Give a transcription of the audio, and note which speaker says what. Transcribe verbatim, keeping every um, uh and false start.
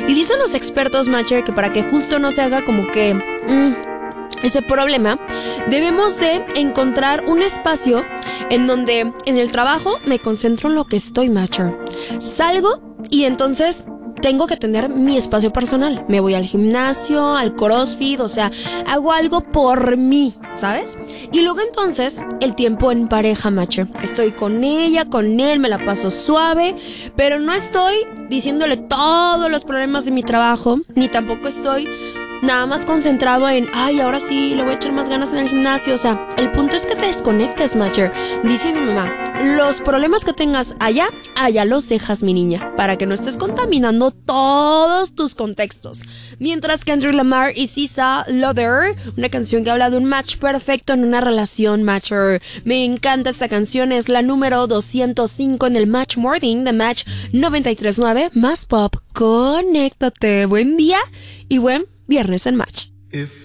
Speaker 1: Y dicen los expertos, Matcher, que para que justo no se haga como que mmm, ese problema, debemos de encontrar un espacio en donde en el trabajo me concentro en lo que estoy, Matcher. Salgo y entonces tengo que tener mi espacio personal. Me voy al gimnasio, al CrossFit, o sea, hago algo por mí, ¿sabes? Y luego entonces el tiempo en pareja, Matcher. Estoy con ella, con él, me la paso suave, pero no estoy diciéndole todos los problemas de mi trabajo, ni tampoco estoy nada más concentrado en, ay, ahora sí, le voy a echar más ganas en el gimnasio. O sea, el punto es que te desconectes, Matcher. Dice mi mamá, los problemas que tengas allá, allá los dejas, mi niña, para que no estés contaminando todos tus contextos. Mientras que Kendrick Lamar y SZA, Lover, una canción que habla de un match perfecto en una relación, Matcher. Me encanta esta canción, es la número doscientos cinco en el Match Morning de Match noventa y tres punto nueve, más pop. Conéctate, buen día y buen viernes en Match. If